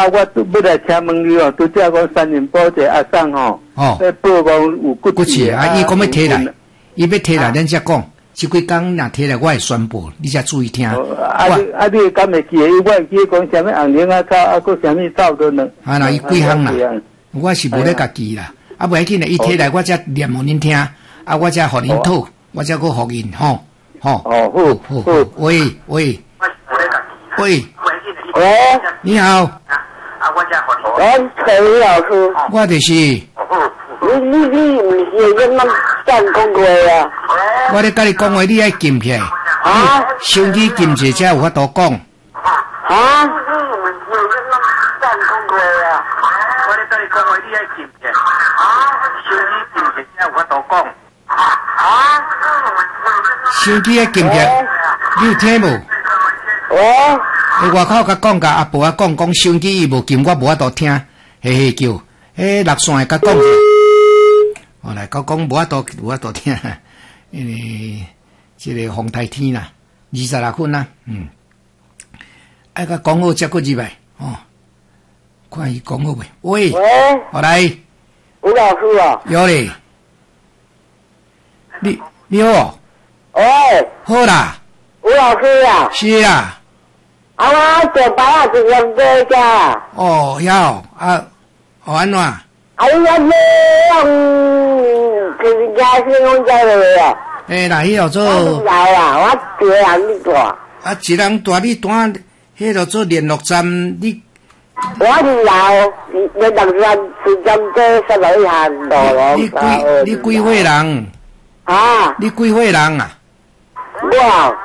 我都要来请问你哦，拄则讲三人保一个阿桑吼，在报讲有骨刺啊，伊讲要摕来，伊要摕来，咱才讲。这几工若摕来，我会宣布，你才注意听。 你敢会记？我会记讲什么红莲啊草，啊，搁什么草都能。 啊，那伊几项啦？我是无咧家记啦。啊，不要紧啦，伊摕来，我才念互恁听。啊，我才互恁讨，我才搁互因吼。 好。 喂。喂。你好。 啊，我才互恁。陈老师。 我就是。 你唔是咁样讲讲过啊？ 我咧甲你讲话，你爱禁起来。 啊？ 手机禁起才有法度讲。 啊？你唔是咁样讲过啊？我咧甲你讲话，你爱禁起来。啊？手机禁起才有法度讲。啊？ 手机爱禁起来，你有听无？外口甲讲甲阿婆啊讲手机伊无禁，我无法度听，嘿叫。六线甲讲。我来讲无法度听，因为这个风台天啦，26分啦，爱甲讲好才过入来，看伊讲好未？喂，我来， 吴老师啊， 有嘞，你好，好啦， 吴老师啊， 是啊， 我做白啊，是两个噶， 安怎？ 哎呀，就是家是弄在了呀。 那迄个做。 我老啊，我一人大。 啊，一人大，你单迄个做联络站，你。 我老，联络站是针对16项大咯。 你几岁人？ 啊？ 你几岁人啊？ 我。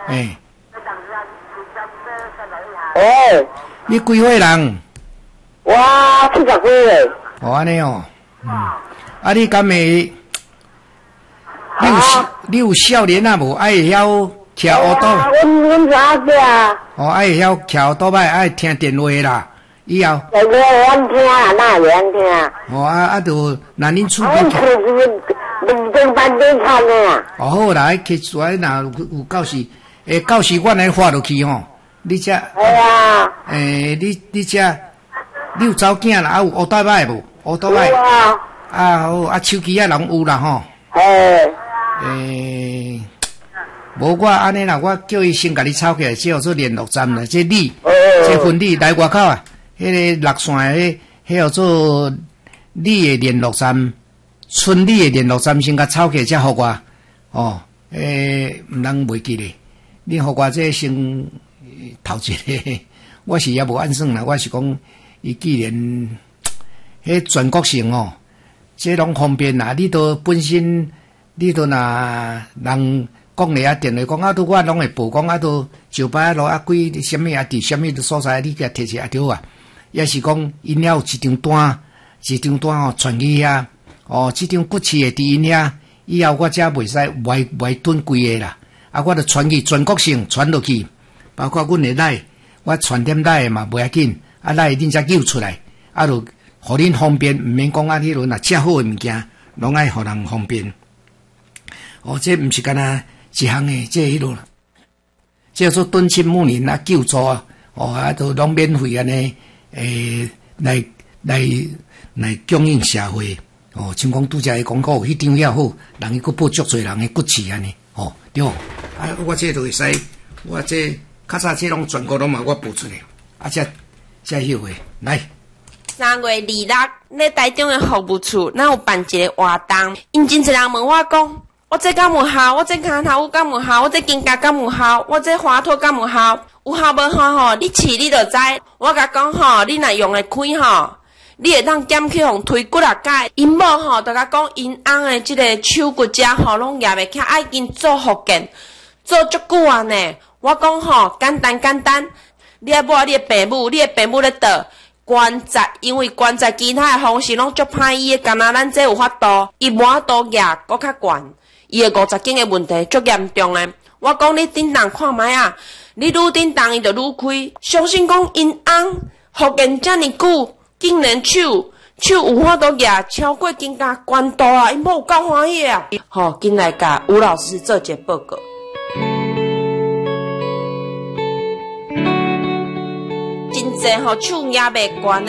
你几岁人？ 我70岁。 安尼哦，啊，你敢会？你有少年啊无？爱会晓骑乌多？ 阮啥子啊？ 爱会晓骑乌多摆，爱听电话啦。以后。 电话会听啊，哪会听？ 就那恁厝边。我正班边看呢。 好啦，去出来若有教室，教室我来发落去吼。你遮。 哎呀。 你遮，你有查囝啦？有乌带摆无？乌带摆。好，手机人有啦吼。无我安尼啦，我叫伊先甲你抄起来，这做联络站啦，这你，这分你来外口啊，迄个6线迄个做你的联络站，村里的联络站先甲抄起来，才互我，毋通袂记咧，你互我这先头一个，我是也无按算啦，我是讲，伊既然迄全国性这拢方便啦，你都本身。你都若人讲咧电话讲都我拢会报讲都酒吧路几什么伫什么所在，你甲摕起对啊？也是讲因了有一张单传去遐，这张骨刺会伫因遐，以后我才袂使外囤规个啦。我就传去全国性传落去，包括阮的来，我传点来嘛袂要紧，来恁才救出来，就互恁方便，毋免讲迄轮遮好的物件，拢爱互人方便。这毋是干那一项诶，这迄落，这做敦亲睦邻啊，救助啊，都拢免费安尼，来供应社会，像讲拄则诶广告，迄张遐好，人伊佫报足侪人诶骨刺安尼，对，我这都会使，我这较早这拢全国拢嘛我报出来，这迄个来。 3月26日，咧台中诶服务处，咱有办一个活动，因真侪人问我讲。我这敢有效？我这骹头有敢有效？我这肩胛敢有效？我这滑脱敢有效？有效无效你试你就知。我甲讲你若用会开你会当减去互推骨啊解。因某就甲讲因翁的这个手骨遮拢压袂起，爱紧做复健，做足久啊呢。我讲简单，你爱摸你的爸母咧倒。关节，因为关节其他的方式拢足歹医的，干那咱这有法度，伊摸度压搁较悬。伊的50斤的问题足严重诶！我讲你叮当看卖啊，你愈叮当伊就愈开。相信讲因翁复健遮尔久，竟然手有法度举超过肩胛关度啊！因某有够欢喜啊！紧来甲吴老师做一个报告。真济手举袂悬。